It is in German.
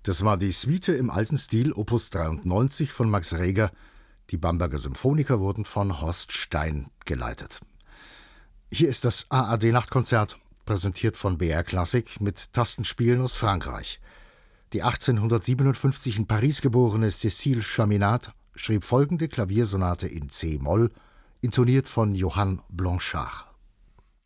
Das war die Suite im alten Stil, Opus 93 von Max Reger. Die Bamberger Symphoniker wurden von Horst Stein geleitet. Hier ist das ARD-Nachtkonzert, präsentiert von BR Classic mit Tastenspielen aus Frankreich. Die 1857 in Paris geborene Cécile Chaminade schrieb folgende Klaviersonate in C-Moll, intoniert von Johann Blanchard.